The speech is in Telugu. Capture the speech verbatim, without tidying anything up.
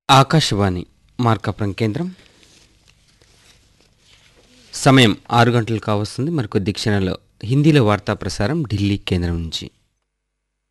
ఆకాశవాణి మార్కాపురం కేంద్రం. సమయం ఆరు గంటలు కావస్తుంది. మరికొద్ది క్షణంలో హిందీలో వార్తా ప్రసారం ఢిల్లీ కేంద్రం నుంచి.